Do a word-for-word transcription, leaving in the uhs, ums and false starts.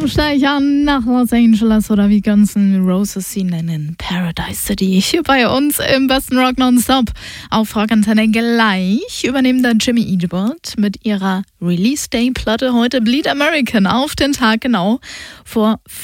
Komm, steig an nach Los Angeles oder wie Guns N' Roses sie nennen, Paradise City. Hier bei uns im besten Rock Nonstop auf Rock Antenne. Gleich übernehmen dann Jimmy Eat World mit ihrer Release Day Platte heute Bleed American auf den Tag genau vor